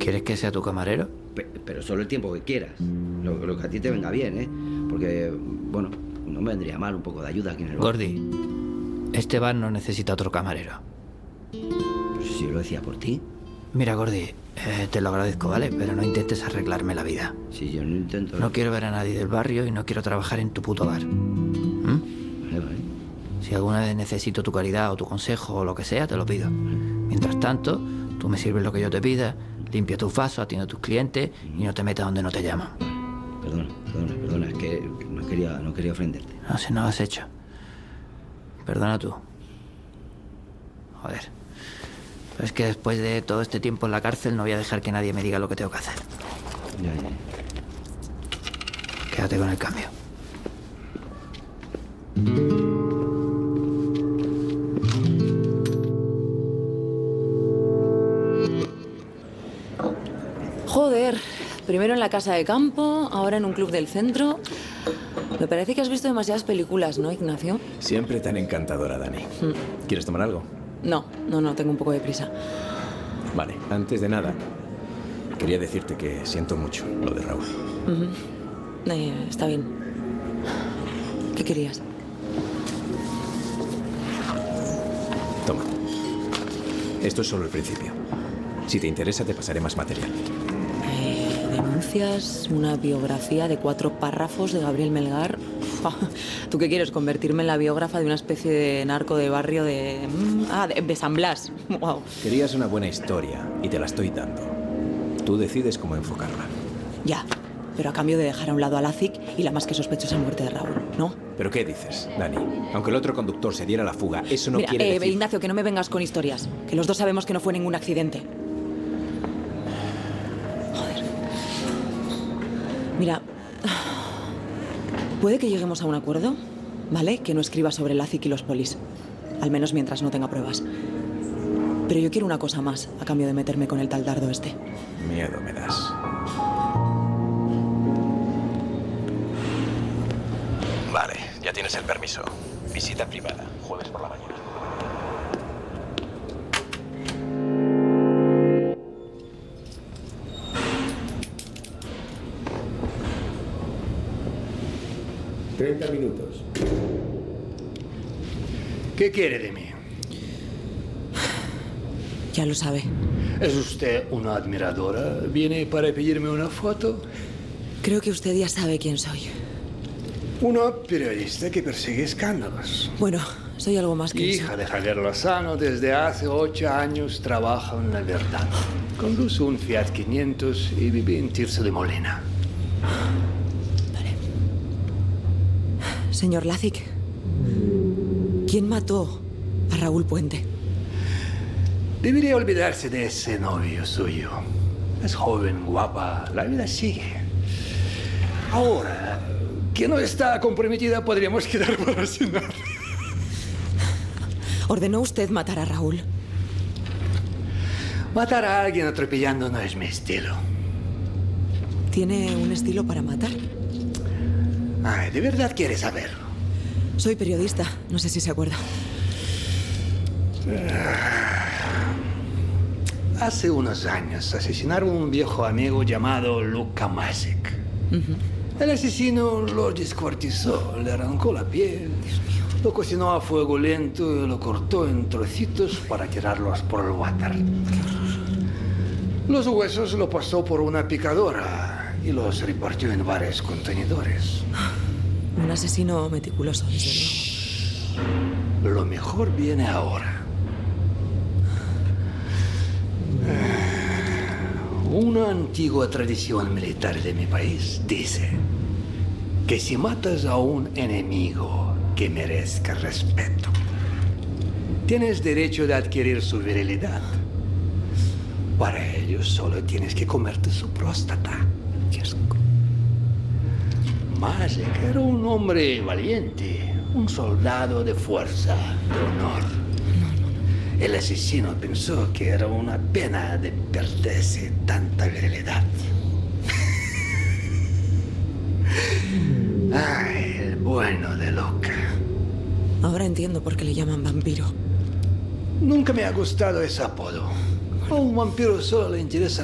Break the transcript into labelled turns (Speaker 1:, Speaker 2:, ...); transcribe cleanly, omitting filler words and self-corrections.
Speaker 1: ¿Quieres que sea tu camarero?
Speaker 2: Pero solo el tiempo que quieras. Lo que a ti te venga bien, ¿eh? Porque, bueno, no me vendría mal un poco de ayuda aquí en el bar.
Speaker 1: Gordi, este bar no necesita otro camarero.
Speaker 2: Pues si yo lo decía por ti.
Speaker 1: Mira, Gordi, te lo agradezco, ¿vale? Pero no intentes arreglarme la vida.
Speaker 2: Si yo no intento...
Speaker 1: No quiero ver a nadie del barrio y no quiero trabajar en tu puto bar.
Speaker 2: Vale, vale.
Speaker 1: Si alguna vez necesito tu caridad o tu consejo o lo que sea, te lo pido. Mientras tanto, tú me sirves lo que yo te pida, limpia tus vasos, atiende a tus clientes y no te metas donde no te llaman.
Speaker 2: Perdona, es que no quería ofenderte.
Speaker 1: No, si no lo has hecho. Perdona tú. Joder. Pero es que después de todo este tiempo en la cárcel no voy a dejar que nadie me diga lo que tengo que hacer.
Speaker 2: Ya.
Speaker 1: Quédate con el cambio.
Speaker 3: Joder, primero en la casa de campo, ahora en un club del centro. Me parece que has visto demasiadas películas, ¿no, Ignacio?
Speaker 4: Siempre tan encantadora, Dani. ¿Quieres tomar algo?
Speaker 3: No, tengo un poco de prisa.
Speaker 4: Vale, antes de nada, quería decirte que siento mucho lo de Raúl.
Speaker 3: Está bien. ¿Qué querías?
Speaker 4: Toma. Esto es solo el principio. Si te interesa, te pasaré más material.
Speaker 3: Denuncias, una biografía de 4 párrafos de Gabriel Melgar. ¿Tú qué quieres? ¿Convertirme en la biógrafa de una especie de narco de barrio de San Blas? Wow.
Speaker 4: Querías una buena historia y te la estoy dando. Tú decides cómo enfocarla.
Speaker 3: Ya, pero a cambio de dejar a un lado a Lazic y la más que sospechosa muerte de Raúl, ¿no?
Speaker 4: ¿Pero qué dices, Dani? Aunque el otro conductor se diera la fuga, eso no quiere decir...
Speaker 3: Ignacio, que no me vengas con historias. Que los dos sabemos que no fue ningún accidente. Joder. Mira, puede que lleguemos a un acuerdo, ¿vale? Que no escriba sobre Lazic y los polis. Al menos mientras no tenga pruebas. Pero yo quiero una cosa más, a cambio de meterme con el tal Dardo este.
Speaker 4: Miedo me das. Vale, ya tienes el permiso. Visita privada, jueves por la mañana.
Speaker 5: $30 minutos.
Speaker 6: ¿Qué quiere de mí?
Speaker 3: Ya lo sabe.
Speaker 6: ¿Es usted una admiradora? ¿Viene para pedirme una foto?
Speaker 3: Creo que usted ya sabe quién soy.
Speaker 6: Una periodista que persigue escándalos.
Speaker 3: Bueno, soy algo más que
Speaker 6: Hija
Speaker 3: eso.
Speaker 6: de Javier Lozano, desde hace 8 años trabaja en La Verdad. Conduce un Fiat 500 y vive en Tirso de Molina.
Speaker 3: Vale. Señor Lazic, ¿quién mató a Raúl Puente?
Speaker 6: Debería olvidarse de ese novio suyo. Es joven, guapa, la vida sigue. Ahora, que no está comprometida, podríamos quedar para cenar.
Speaker 3: ¿Ordenó usted matar a Raúl?
Speaker 6: Matar a alguien atropellando no es mi estilo.
Speaker 3: ¿Tiene un estilo para matar?
Speaker 6: Ay, ¿de verdad quieres saberlo?
Speaker 3: Soy periodista, no sé si se acuerda.
Speaker 6: Hace unos años asesinaron a un viejo amigo llamado Luka Masek. El asesino lo descuartizó, le arrancó la piel, lo cocinó a fuego lento y lo cortó en trocitos para tirarlos por el water. Los huesos lo pasó por una picadora y los repartió en varios contenedores.
Speaker 3: Un asesino meticuloso, desde luego.
Speaker 6: Lo mejor viene ahora. Una antigua tradición militar de mi país dice que si matas a un enemigo que merezca respeto, tienes derecho de adquirir su virilidad. Para ello solo tienes que comerte su próstata. ¡Qué asco! Masek era un hombre valiente, un soldado de fuerza, de honor. El asesino pensó que era una pena de perderse tanta virilidad. Ay, el bueno de Luka.
Speaker 3: Ahora entiendo por qué le llaman vampiro.
Speaker 6: Nunca me ha gustado ese apodo. A un vampiro solo le interesa